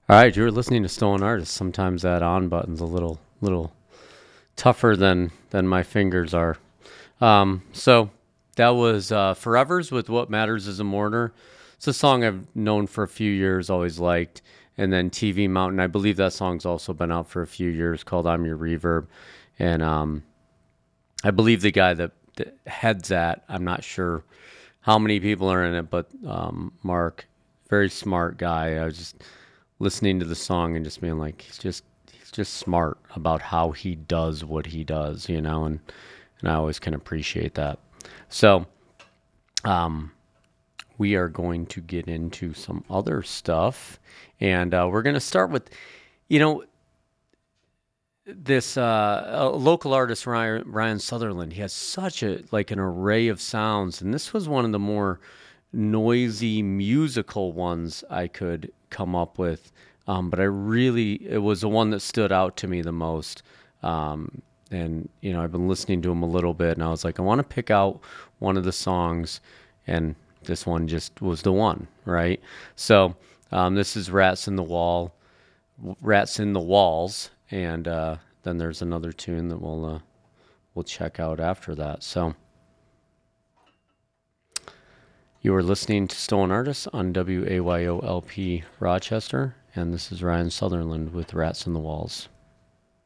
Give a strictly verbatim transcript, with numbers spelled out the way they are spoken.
All right, you're listening to Stolen Artists. Sometimes that on button's a little little tougher than than my fingers are. Um, so that was uh, Forever's with "What Matters Is a Mourner." It's a song I've known for a few years, always liked. And then T V Mountain. I believe that song's also been out for a few years, called "I'm Your Reverb." And um, I believe the guy that, that heads that. I'm not sure how many people are in it, but um, Mark, very smart guy. I was just listening to the song and just being like, he's just he's just smart about how he does what he does, you know, and and I always can appreciate that. So, um, we are going to get into some other stuff, and uh, we're going to start with, you know, this uh, local artist Ryan, Ryan Sutherland. He has such a like an array of sounds, and this was one of the more noisy musical ones I could come up with. Um, but I really, it was the one that stood out to me the most. Um, and, you know, I've been listening to him a little bit, and I was like, I want to pick out one of the songs, and this one just was the one, right? So um, this is Rats in the Wall, Rats in the Walls, and uh, then there's another tune that we'll, uh, we'll check out after that. So you are listening to Stolen Artists on W A Y O L P Rochester, and this is Ryan Sutherland with Rats in the Walls.